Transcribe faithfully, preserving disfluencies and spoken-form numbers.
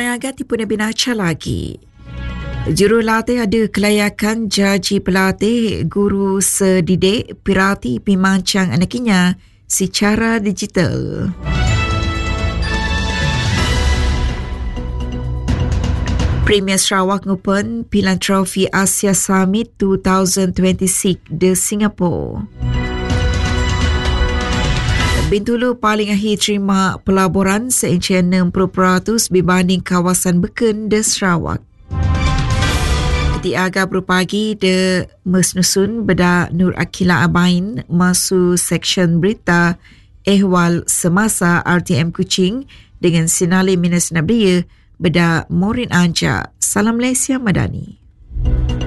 agak tipu Nabi Nacha lagi. Jurulatih ada kelayakan jaji pelatih guru sedidik pirati pimancang anakinya secara digital. Premier Sarawak Open Pilihan Trofi Asia Summit dua ribu dua puluh enam di Singapura. Bintulu paling akhir terima pelaburan seincik enam puluh peratus berbanding kawasan beken di Sarawak. Di agak berpagi de mesnusun beda Nur Akila Abain masuk seksyen berita ehwal semasa R T M Kuching dengan sinali minus nabdia beda Morin Anja. Salam Malaysia Madani.